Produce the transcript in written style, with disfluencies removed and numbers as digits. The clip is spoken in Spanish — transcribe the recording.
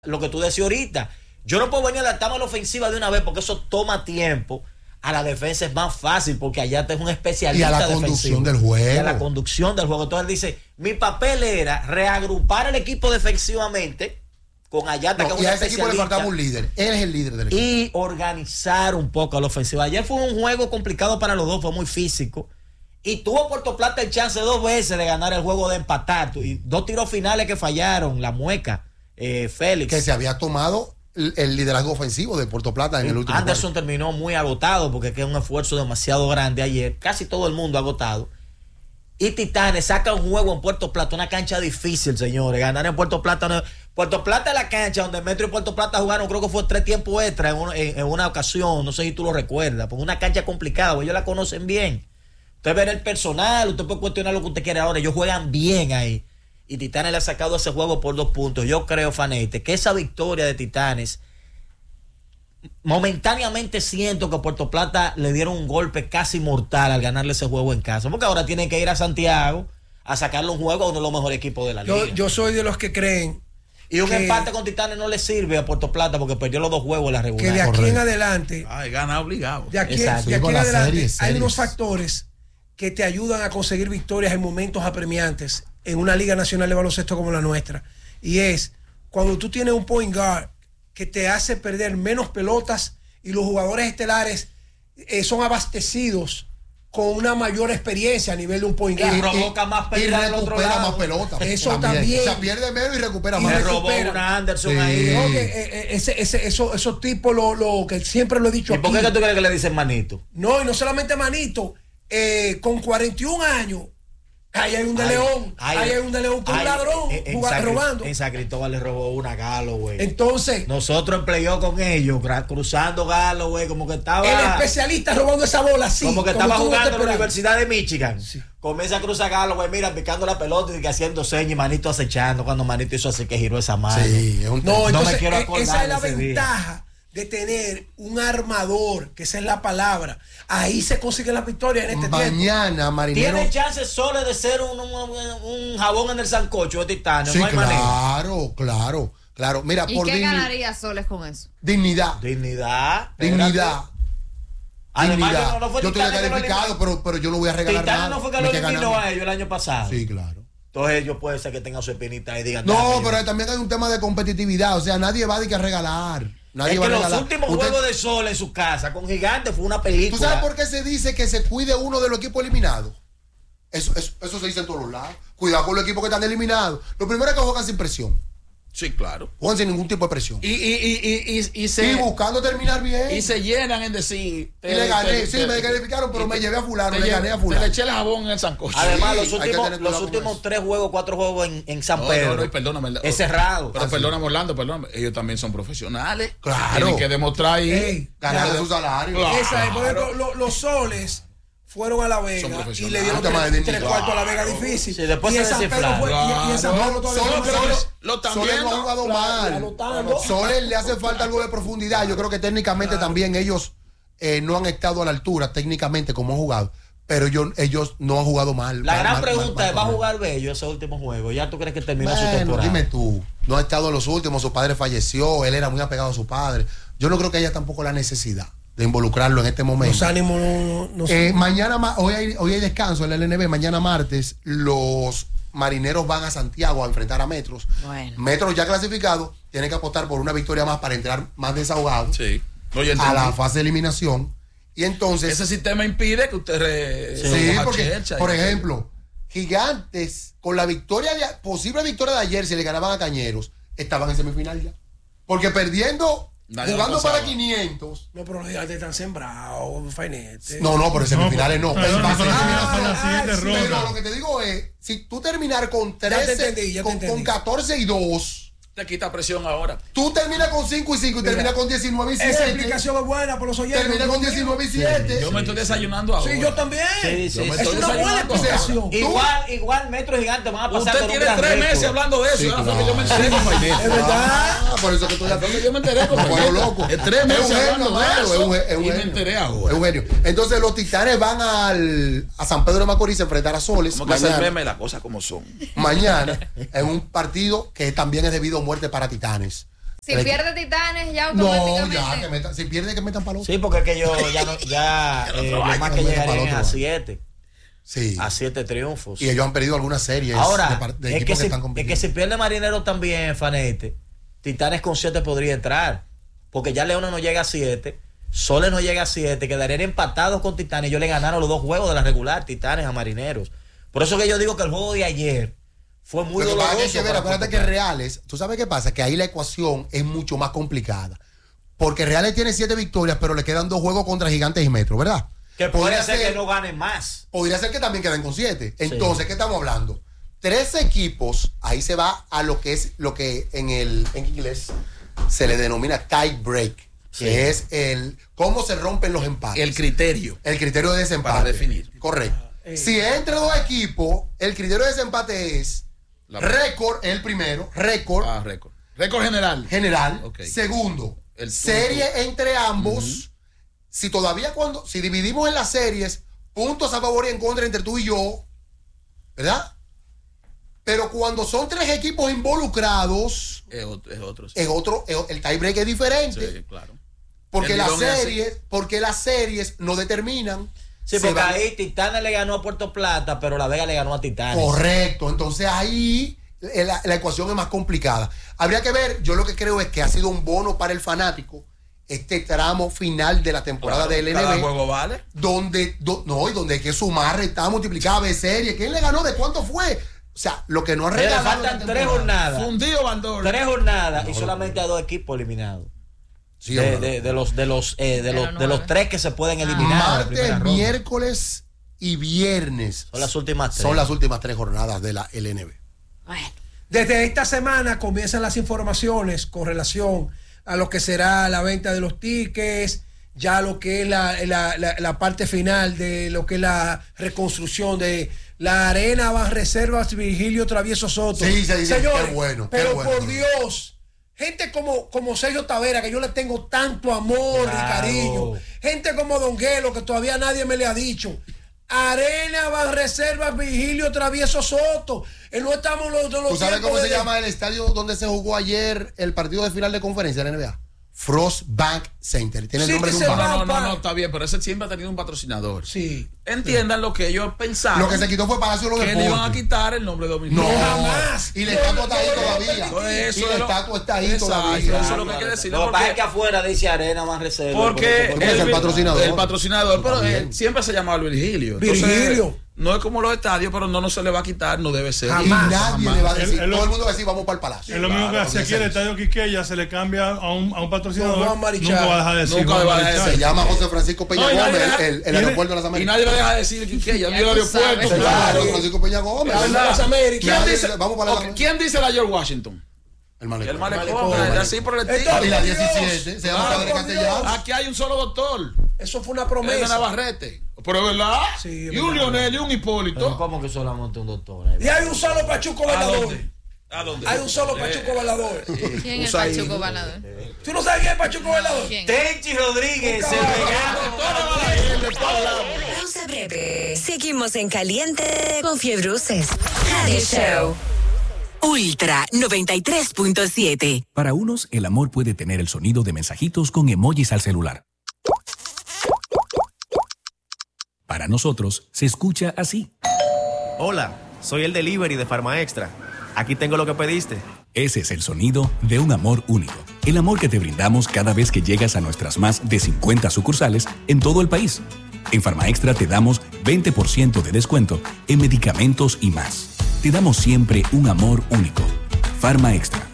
lo que tú decías ahorita. Yo no puedo venir a adaptarme a la ofensiva de una vez porque eso toma tiempo. A la defensa es más fácil porque allá te es un especialista. Y a la conducción del juego. Y a la conducción del juego. Entonces él dice, mi papel era reagrupar el equipo defensivamente con Ayata, que es un especialista. Y a ese equipo le faltaba un líder. Él es el líder del equipo. Y organizar un poco a la ofensiva. Ayer fue un juego complicado para los dos, fue muy físico. Y tuvo Puerto Plata el chance 2 veces de ganar el juego, de empatar. Y 2 tiros finales que fallaron, la mueca, Félix. Que se había tomado el liderazgo ofensivo de Puerto Plata en el último Anderson terminó muy agotado porque es un esfuerzo demasiado grande ayer. Casi todo el mundo agotado. Y Titanes saca un juego en Puerto Plata, una cancha difícil, señores. Ganar en Puerto Plata no... Puerto Plata es la cancha donde Metro y Puerto Plata jugaron, creo que fue 3 tiempos extra en una ocasión. No sé si tú lo recuerdas. Porque una cancha complicada, ellos la conocen bien. Usted ve el personal, usted puede cuestionar lo que usted quiere ahora. Ellos juegan bien ahí. Y Titanes le ha sacado ese juego por 2 puntos. Yo creo, Fanete, que esa victoria de Titanes, momentáneamente siento que Puerto Plata le dieron un golpe casi mortal al ganarle ese juego en casa. Porque ahora tienen que ir a Santiago a sacarle un juego a uno de los mejores equipos de la liga. Yo soy de los que creen. Y un empate con Titanes no le sirve a Puerto Plata porque perdió los 2 juegos en la regular. Que de aquí en adelante. Gana obligado. De aquí en adelante hay unos factores que te ayudan a conseguir victorias en momentos apremiantes en una Liga Nacional de Baloncesto como la nuestra. Y es cuando tú tienes un point guard que te hace perder menos pelotas y los jugadores estelares son abastecidos con una mayor experiencia a nivel de un point guard. Y provoca más pérdida del otro lado. Más pelota. Eso también. O sea, pierde menos y recupera más. Y robó una Anderson ahí. No, que, esos tipos, lo que siempre lo he dicho. ¿Y por qué tú crees que le dicen manito? No, y no solamente manito. Con 41 años, ahí hay un de León. Ahí hay un de León con un ladrón robando. En San Cristóbal le robó una Galo, güey. Entonces, nosotros empleó con ellos, cruzando Galo, güey, como que estaba. El especialista robando esa bola, sí. Como que estaba jugando en la Universidad de Michigan. Sí. Comienza a cruzar Galo, güey, mira, picando la pelota y que haciendo señas y Manito acechando. Cuando Manito hizo así que giró esa mano. Sí, entonces, no me quiero acordar. Esa es la ventaja de tener un armador, que esa es la palabra. Ahí se consigue la victoria en este Mañana, tiempo. Marinero. Tiene chance solo de ser un jabón en el sancocho de Titanes. Sí, no hay claro. Mira, ¿Y qué ganaría Soles con eso? Dignidad. Además, yo estoy descalificado, pero yo no voy a regalar Titanes nada. No fue que lo eliminó a ellos el año pasado. Sí, claro. Entonces ellos puede ser que tengan su espinita y digan. No, pero también hay un tema de competitividad. O sea, nadie va a regalar. Es que los últimos juegos de Sol en su casa con Gigantes fue una película. ¿Tú sabes por qué se dice que se cuide uno de los equipos eliminados? Eso se dice en todos los lados. Cuidado con los equipos que están eliminados. Lo primero es que juegan sin presión. Sí, claro. Juegan sin ningún tipo de presión. Y buscando terminar bien. Y se llenan en decir. Y le gané. Sí, me calificaron, pero me llevé a fulano. Le gané a fulano. Le eché el jabón en el sancocho. Además, los últimos 3 juegos, 4 juegos en San Pedro. No, perdóname. Es cerrado. Pero perdóname, Orlando, perdóname. Ellos también son profesionales. Claro. Tienen que demostrar ahí. Ganar su salario. Por ejemplo, los Soles fueron a La Vega y le dieron 3 cuartos a La Vega difícil. Sí, después y se en San Pedro desinflaron. y en San Pedro Soles no ha jugado mal. Soles le hace falta algo de profundidad. Yo creo que técnicamente también ellos no han estado a la altura técnicamente como han jugado. Pero ellos no han jugado mal. La gran pregunta es, ¿va a jugar Bello ese último juego? ¿Ya tú crees que terminó su temporada? Dime tú, no ha estado en los últimos, su padre falleció, él era muy apegado a su padre. Yo no creo que haya tampoco la necesidad de involucrarlo en este momento. Los ánimos no mañana, hoy hay descanso en el LNB, mañana martes los Marineros van a Santiago a enfrentar a Metros. Bueno. Metros ya clasificado, tiene que apostar por una victoria más para entrar más desahogado a la fase de eliminación. Y entonces ese sistema impide que usted sí, porque, por ejemplo, Gigantes con la posible victoria de ayer, si le ganaban a Cañeros, estaban en semifinal ya. Porque perdiendo, jugando para 500. No, pero los Gigantes están sembrados, Fainete. No, pero en semifinales no. Pero lo que te digo es, si tú terminar con 13, con 14 y 2. Te quita presión ahora. Tú terminas con 5 y 5 y terminas con 19 y 7. Esa explicación es buena por los oyentes. Termina con 19 y 7. Yo me estoy desayunando ahora. Sí, yo también. Sí. Es una buena explicación. Igual Metro Gigante van a pasar. Usted tiene 3 meses hablando de eso. Yo me enteré, compañero. Es verdad. Por eso que estoy hablando. Yo me enteré, compañero. Loco. Es 3 meses hablando de eso. Y me enteré ahora. Eugenio. Entonces los Titanes van a San Pedro de Macorís a enfrentar a Soles. Como que hacer meme las cosas como son. Mañana en un partido que también es debido a muerte para Titanes. Si pierde Titanes, ya automáticamente. No, ya, si pierde, que metan para el otro. Sí, porque es que yo lo más que llegarían es a 7. Sí. A 7 triunfos. Y ellos han perdido algunas series. Ahora, de es que si pierde Marineros también, Fanete, Titanes con 7 podría entrar. Porque ya Leones no llega a 7, Soles no llega a 7, quedarían empatados con Titanes. Ellos le ganaron los 2 juegos de la regular, Titanes a Marineros. Por eso que yo digo que el juego de ayer fue muy doloroso. Acuérdate que Reales, tú sabes qué pasa, que ahí la ecuación es mucho más complicada. Porque Reales tiene 7 victorias, pero le quedan 2 juegos contra Gigantes y Metro, ¿verdad? Que podría ser que no ganen más. Podría ser que también queden con 7. Entonces, ¿qué estamos hablando? 3 equipos, ahí se va a lo que en inglés se le denomina tie break, que es cómo se rompen los empates. El criterio. El criterio de desempate. Para definir. Correcto. Si entre 2 equipos, el criterio de desempate es récord, el primero, récord. Récord. Récord general. General. Okay. Segundo, serie entre ambos. Si dividimos en las series, puntos a favor y en contra entre tú y yo, ¿verdad? Pero cuando son 3 equipos involucrados, es otro, el tiebreak es diferente. Sí, claro. Porque las series no determinan. Sí, porque ahí Titanes le ganó a Puerto Plata, pero La Vega le ganó a Titanes. Correcto. Entonces ahí la ecuación es más complicada. Habría que ver, yo lo que creo es que ha sido un bono para el fanático este tramo final de la temporada del LNB. Cada juego vale. Donde hay que sumar, restar, multiplicar, ver serie. ¿Quién le ganó? ¿De cuánto fue? O sea, lo que no ha regalado. Le faltan 3 jornadas. Fundido Bandor. 3 jornadas y solamente a 2 equipos eliminados. Sí, de los 3 que se pueden eliminar. Martes, miércoles y viernes. Son las últimas 3. Son las últimas 3 jornadas de la LNB. Bueno. Desde esta semana comienzan las informaciones con relación a lo que será la venta de los tickets, ya lo que es la parte final de lo que es la reconstrucción de la Arena Banreservas Virgilio Travieso Soto. Sí, señores, qué bueno. Pero por Dios, gente como Sergio Tavera, que yo le tengo tanto amor y cariño, gente como Don Guelo, que todavía nadie me le ha dicho. Arena Banreservas Virgilio Travieso Soto. No estamos los ¿Tú sabes cómo se llama el estadio donde se jugó ayer el partido de final de conferencia de la NBA? Frost Bank Center. Tiene el nombre de un banco. No, está bien, pero ese siempre ha tenido un patrocinador. Sí. Entiendan lo que ellos pensaron. Lo que se quitó fue Palacio de los Deportes. Que le iban a quitar el nombre de Dominicano. No, jamás. Y la estatua está ahí todavía. Eso y la estatua está ahí todavía. Eso es lo que hay que decir. Lo que pasa es que afuera dice Arena Banreservas. Porque el patrocinador. El patrocinador, pero siempre se llamaba Virgilio. Virgilio. No es como los estadios, pero no se le va a quitar, no debe ser. Jamás. Y nadie le va a decir. Todo el mundo va a decir, vamos para el Palacio. Es lo mismo que hace aquí el estadio Quiqueya, se le cambia a un patrocinador. Nunca va a dejar de decir. Nunca va a dejar de decir. Se llama José Francisco Peña Gómez, el aeropuerto de las Américas. Y nadie va a dejar de decir Quiqueya, ni el aeropuerto. Claro, Francisco Peña Gómez. ¿Quién dice la George Washington? El malecón. El malecón, así por el estilo. Y la 17, se llama Padre Castellanos. Aquí hay un solo doctor. Eso fue una promesa. Es de Navarrete. Pero es verdad. Sí, y un Lionel y un Hipólito. ¿Cómo que solamente un doctor? Y hay un solo Pachuco Velador. ¿A dónde? Hay un solo Pachuco Velador. ¿Quién es Pachuco Velador? ¿Tú no sabes quién es Pachuco Velador? Tenchi Rodríguez, el vegano. Pausa breve. Seguimos en Caliente con Fiebruces Radio Show. Ultra 93.7. Para unos, el amor puede tener el sonido de mensajitos con emojis al celular. Para nosotros, se escucha así. Hola, soy el delivery de Farma Extra. Aquí tengo lo que pediste. Ese es el sonido de un amor único. El amor que te brindamos cada vez que llegas a nuestras más de 50 sucursales en todo el país. En Farma Extra te damos 20% de descuento en medicamentos y más. Te damos siempre un amor único. Farma Extra.